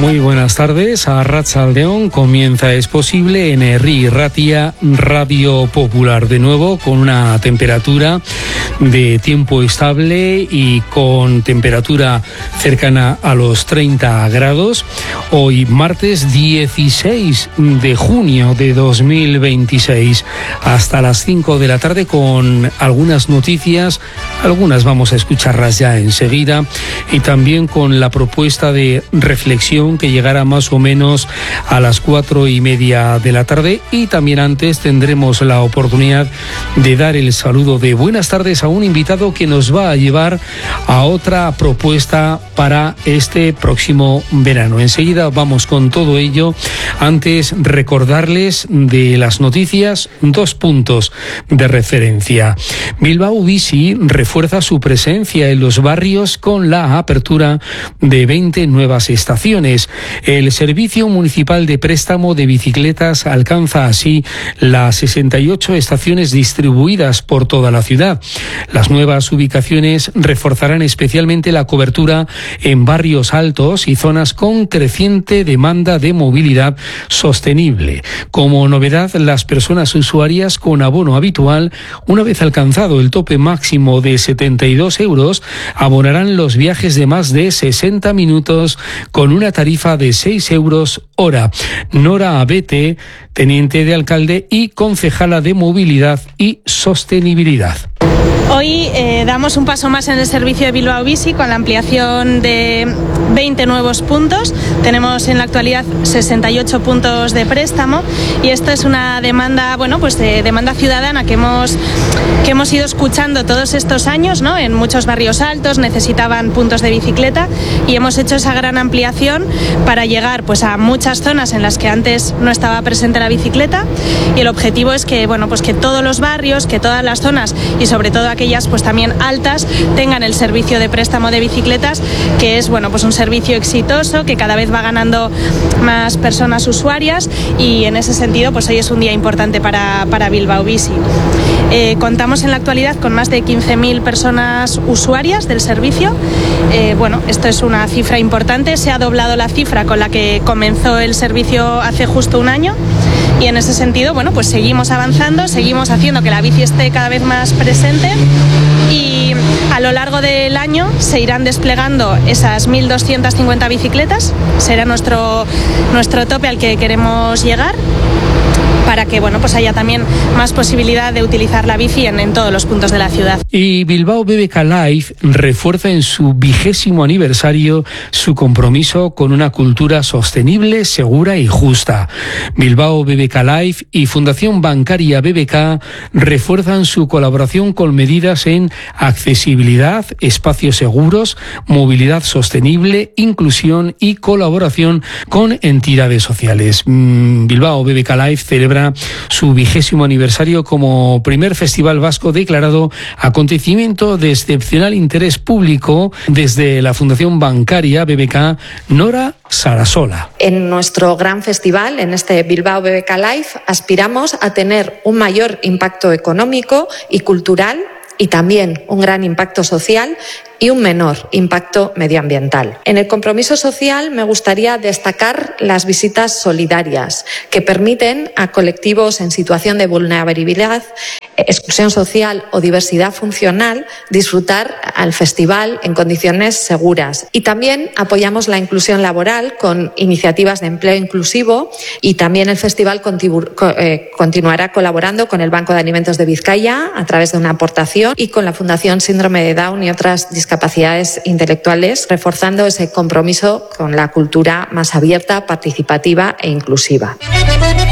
Muy buenas tardes. Arratsaldeon comienza Es Posible en Herri Ratia, Radio Popular. De nuevo con una temperatura de tiempo estable y con temperatura cercana a los 30 grados. Hoy martes 16 de junio de 2026 hasta las 5 de la tarde con algunas noticias. Algunas vamos a escucharlas ya enseguida y también con la propuesta de reflexión que llegará más o menos a las 4:30 de la tarde, y también antes tendremos la oportunidad de dar el saludo de buenas tardes a un invitado que nos va a llevar a otra propuesta para este próximo verano. Enseguida vamos con todo ello. Antes, recordarles de las noticias 2 puntos de referencia. Bilbao Bici refuerza su presencia en los barrios con la apertura de 20 nuevas estaciones. El Servicio Municipal de Préstamo de Bicicletas alcanza así las 68 estaciones distribuidas por toda la ciudad. Las nuevas ubicaciones reforzarán especialmente la cobertura en barrios altos y zonas con creciente demanda de movilidad sostenible. Como novedad, las personas usuarias con abono habitual, una vez alcanzado el tope máximo de 72 euros, abonarán los viajes de más de 60 minutos con una tarifa de 6 euros hora. Nora Abete, teniente de alcalde y concejala de Movilidad y Sostenibilidad. Hoy damos un paso más en el servicio de Bilbao Bici con la ampliación de 20 nuevos puntos. Tenemos en la actualidad 68 puntos de préstamo y esto es una demanda, demanda ciudadana que hemos ido escuchando todos estos años, ¿no? En muchos barrios altos necesitaban puntos de bicicleta y hemos hecho esa gran ampliación para llegar a muchas zonas en las que antes no estaba presente la bicicleta, y el objetivo es que que todos los barrios, que todas las zonas y sobre todo aquellas también altas tengan el servicio de préstamo de bicicletas, que es un servicio exitoso que cada vez va ganando más personas usuarias, y en ese sentido hoy es un día importante para Bilbao Bici. Contamos en la actualidad con más de 15.000 personas usuarias del servicio. Esto es una cifra importante, se ha doblado la cifra con la que comenzó el servicio hace justo un año, y en ese sentido seguimos avanzando, seguimos haciendo que la bici esté cada vez más presente, y a lo largo del año se irán desplegando esas 1.250 bicicletas. Será nuestro tope al que queremos llegar, para que haya también más posibilidad de utilizar la bici en todos los puntos de la ciudad. Y Bilbao BBK Live refuerza en su 20º aniversario su compromiso con una cultura sostenible, segura y justa. Bilbao BBK Live y Fundación Bancaria BBK refuerzan su colaboración con medidas en accesibilidad, espacios seguros, movilidad sostenible, inclusión y colaboración con entidades sociales. Bilbao BBK Live celebra su 20º aniversario como primer festival vasco declarado acontecimiento de excepcional interés público. Desde la Fundación Bancaria BBK, Nora Sarasola. En nuestro gran festival, en este Bilbao BBK Live, aspiramos a tener un mayor impacto económico y cultural, y también un gran impacto social y un menor impacto medioambiental. En el compromiso social me gustaría destacar las visitas solidarias, que permiten a colectivos en situación de vulnerabilidad, exclusión social o diversidad funcional disfrutar al festival en condiciones seguras. Y también apoyamos la inclusión laboral con iniciativas de empleo inclusivo, y también el festival continuará colaborando con el Banco de Alimentos de Vizcaya a través de una aportación, y con la Fundación Síndrome de Down y otras discapacidades intelectuales, reforzando ese compromiso con la cultura más abierta, participativa e inclusiva.